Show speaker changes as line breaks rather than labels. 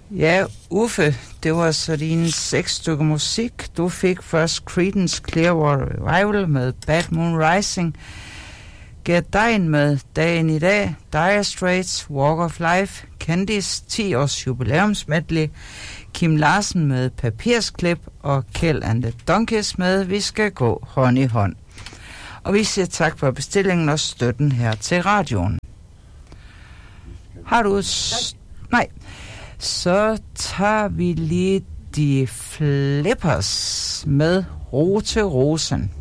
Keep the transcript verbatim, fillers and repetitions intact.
Ja, Uffe, det var så dine seks stykker musik. Du fik først Creedence Clearwater Revival med Bad Moon Rising, Get Dine med Dagen i dag, Dire Straits, Walk of Life, Candice ti års jubilæumsmedley, Kim Larsen med Papirsklip og Kjeld and the Donkeys med Vi skal gå hånd i hånd. Og vi siger tak for bestillingen og støtten her til radioen. Har du... S- Nej. Så tager vi lige de Flippers med Ro til Rosen.